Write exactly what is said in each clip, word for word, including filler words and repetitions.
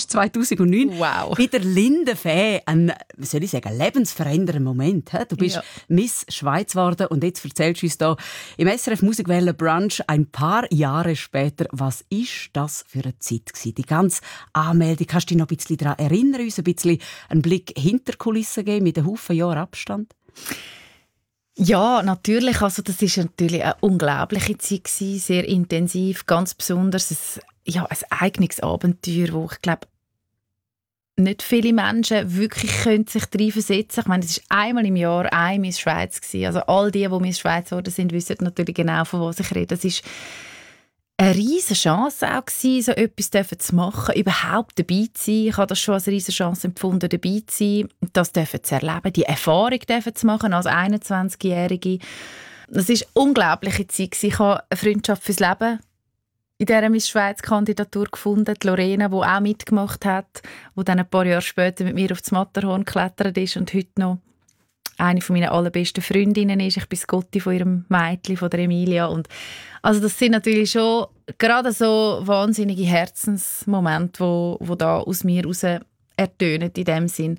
ist zweitausendneun. Wow. Bei der Linde Fee ein, wie soll ich sagen, lebensverändernder Moment. He? Du bist Ja. Miss Schweiz geworden und jetzt erzählst du uns hier im S R F Musikwelle Brunch ein paar Jahre später, was ist das für eine Zeit gewesen? Die ganze Anmeldung, kannst du dich noch ein bisschen daran erinnern, uns ein bisschen einen Blick hinter die Kulissen geben mit einem Haufen Jahren Abstand? Ja, natürlich. Also das ist natürlich eine unglaubliche Zeit gewesen, sehr intensiv, ganz besonders ein, ja, ein eigenes Abenteuer, wo ich glaube, nicht viele Menschen wirklich können sich drin versetzen. Ich meine, es war einmal im Jahr ein Miss Schweiz gewesen. Also all die, die Miss Schweiz geworden sind, wissen natürlich genau, von was ich rede. Es ist eine riesige Chance auch gewesen, so etwas zu machen, überhaupt dabei zu sein. Ich habe das schon als riesige Chance empfunden, dabei zu sein, das zu erleben, die Erfahrung zu machen als einundzwanzigjährige. Das war eine unglaubliche Zeit. Ich habe eine Freundschaft fürs Leben in dieser Miss Schweiz-Kandidatur gefunden. Die Lorena, die auch mitgemacht hat, die dann ein paar Jahre später mit mir auf das Matterhorn geklettert ist und heute noch eine meiner allerbesten Freundinnen ist. Ich bin Gotti von ihrem Mädchen, von der Emilia. Und also das sind natürlich schon gerade so wahnsinnige Herzensmomente, wo, wo da aus mir heraus ertönen in dem Sinn.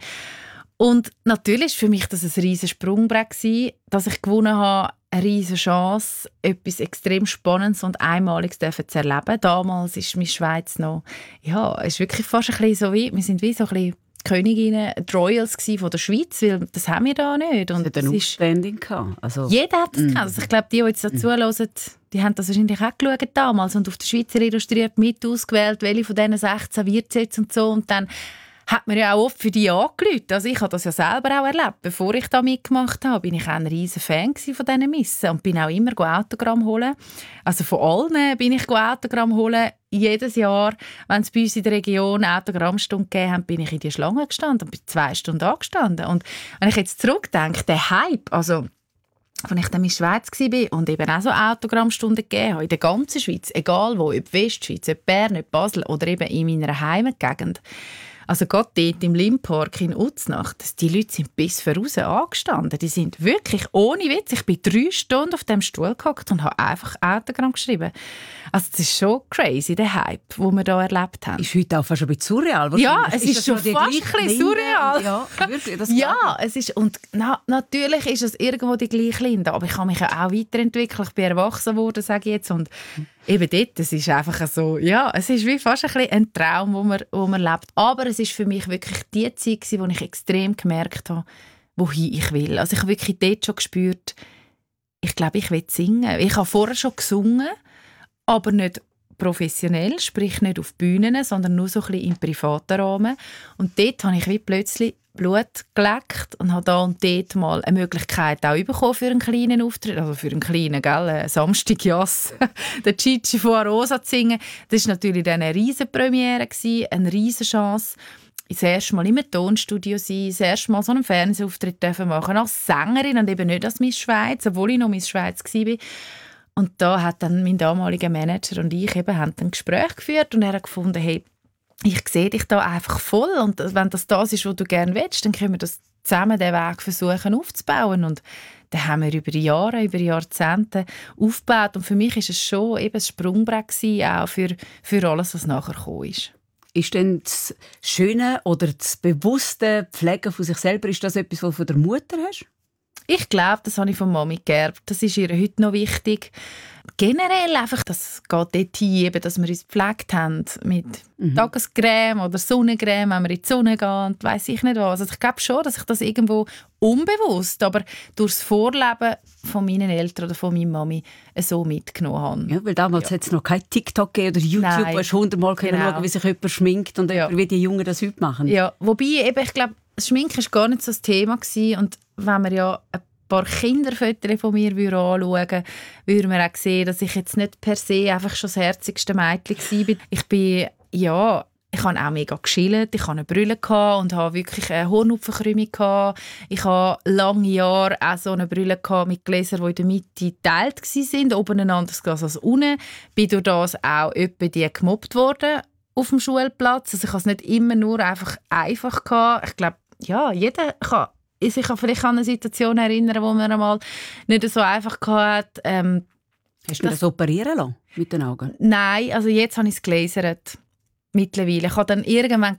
Und natürlich war für mich das ein riesiges Sprungbrett, dass ich gewonnen habe, eine riesige Chance, etwas extrem Spannendes und Einmaliges zu erleben. Damals war Miss Schweiz noch, ja, es ist wirklich fast ein bisschen so wie, wir sind wie so ein bisschen Königinnen, die Royals von der Schweiz, weil das haben wir da nicht. Und es hat ein Outstanding gehabt. Also, jeder hat das mm. gehabt. Also ich glaube, die, die jetzt dazu hören, die haben das wahrscheinlich auch geschaut damals und auf der Schweizer Illustriert mit ausgewählt, welche von diesen sechzehn wird es jetzt und so. Und dann hat man ja auch oft für die angerufen. Also ich habe das ja selber auch erlebt. Bevor ich da mitgemacht habe, bin ich auch ein riesen Fan von diesen Missen und bin auch immer Autogramm holen. Also von allen bin ich Autogramm holen. Jedes Jahr, wenn es bei uns in der Region Autogrammstunde gegeben hat, bin ich in die Schlange gestanden und bin zwei Stunden angestanden. Und wenn ich jetzt zurückdenke, der Hype, also als ich dann in der Schweiz war und eben auch so Autogrammstunden gegeben habe, in der ganzen Schweiz, egal wo, ob Westschweiz, ob Bern, ob Basel oder eben in meiner Heimatgegend. Also gerade dort im Limpark in Uznach, die Leute sind bis voraus angestanden. Die sind wirklich ohne Witz. Ich bin drei Stunden auf dem Stuhl gehockt und habe einfach Autogramm geschrieben. Also das ist schon crazy, der Hype, den wir hier erlebt haben. Ist heute auch fast ein bisschen surreal. Ja, es ist, ist schon fast ein bisschen surreal. Ja, wirklich, das ja, es ist, und na, natürlich ist es irgendwo die gleiche Linde, aber ich habe mich ja auch weiterentwickelt. Ich bin erwachsen geworden, sage ich jetzt, und eben dort, es ist einfach so, ja, es ist wie fast ein, bisschen ein Traum, wo man, wo man lebt. Aber es ist für mich wirklich die Zeit gewesen, wo ich extrem gemerkt habe, wohin ich will. Also ich habe wirklich dort schon gespürt, ich glaube, ich will singen. Ich habe vorher schon gesungen, aber nicht professionell, sprich nicht auf Bühnen, sondern nur so ein bisschen im privaten Rahmen. Und dort habe ich wie plötzlich Blut geleckt und habe da und dort mal eine Möglichkeit auch bekommen für einen kleinen Auftritt, also für einen kleinen, gell, Samstag Jass, der Chichi von Arosa zu singen. Das war natürlich dann eine riesen Premiere, eine riesen Chance. Das erste Mal im Tonstudio sein, das erste Mal so einen Fernsehauftritt machen als Sängerin und eben nicht als Miss Schweiz, obwohl ich noch Miss Schweiz war. Und da hat dann mein damaliger Manager und ich eben haben ein Gespräch geführt und er hat gefunden, hey, ich sehe dich da einfach voll und wenn das das ist, was du gerne willst, dann können wir das zusammen den Weg versuchen aufzubauen. Und dann haben wir über Jahre, über Jahrzehnte aufgebaut und für mich ist es schon eben ein Sprungbrett gewesen, auch für, für alles, was nachher gekommen ist. Ist denn das Schöne oder das bewusste Pflegen von sich selber, ist das etwas, was du von der Mutter hast? Ich glaube, das habe ich von Mami geerbt. Das ist ihr heute noch wichtig. Generell einfach, das geht dorthin, eben, dass wir uns gepflegt haben mit mhm. Tagescreme oder Sonnencreme, wenn wir in die Sonne gehen und weiss ich nicht was. Also ich glaube schon, dass ich das irgendwo unbewusst, aber durch das Vorleben von meinen Eltern oder von meiner Mami so mitgenommen habe. Ja, weil damals ja. hat es noch kein TikTok gegeben oder YouTube, Nein. wo du hundertmal genau. schauen, wie sich jemand schminkt und ja. wie die Jungen das heute machen. Ja, wobei, eben, ich glaube, das Schminken war gar nicht so das Thema gewesen. Und wenn wir ja ein paar Kinderfotos von mir anschauen würden, würden wir auch sehen, dass ich jetzt nicht per se einfach schon das herzigste Mädchen war. Ich bin, ja, ich habe auch mega geschillt, ich hatte eine Brille und habe wirklich eine Hornhautverkrümmung gehabt. Ich habe lange Jahre auch so eine Brille mit Gläsern, die in der Mitte geteilt waren, oben ein anderes Glas als unten. Bin durch das auch etwa die gemobbt worden auf dem Schulplatz. Also ich hatte es nicht immer nur einfach einfach gehabt. Ich glaube, ja, jeder kann sich vielleicht an eine Situation erinnern, wo man einmal nicht so einfach hatte. Ähm, Hast du das, das operieren lassen mit den Augen? Nein, also jetzt habe ich es gelasert. Mittlerweile. Ich habe dann irgendwann